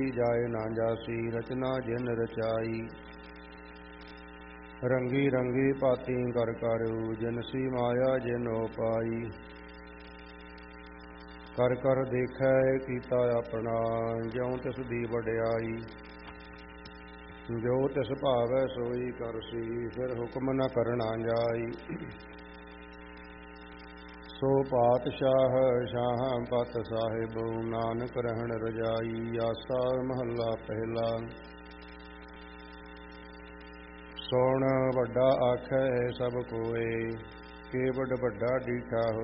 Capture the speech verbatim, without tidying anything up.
ਜਾਏ ਨਾ ਜਾਸੀ ਰਚਨਾ ਜਿਨ ਰਚਾਈ। ਰੰਗੀ ਰੰਗੀ ਭਾਤੀ ਕਰ ਕਰੂ ਜਿਨ ਸੀ ਮਾਇਆ ਜਿਨ ਉਪਾਈ। ਕਰ ਕਰ ਦੇਖੈ ਕੀਤਾ ਆਪਣਾ ਜਿਉ ਤਿਸ ਦੀ ਵਡਿਆਈ। ਜੋ ਤਿਸ ਭਾਵੈ ਸੋਈ ਕਰਸੀ ਫਿਰ ਹੁਕਮ ਨ ਕਰਨਾ ਜਾਈ। ਸੋ ਪਾਤਸ਼ਾਹ ਸ਼ਾਹ ਪਤ ਸਾਹਿਬ ਨਾਨਕ ਰਹਿਣ ਰਜਾਈ। ਆਸਾ ਮਹੱਲਾ ਪਹਿਲਾ। ਸੋਣ ਵੱਡਾ ਆਖੈ ਸਭ ਕੋਏ ਕੇਵਡ ਵੱਡਾ ਡੀਠਾ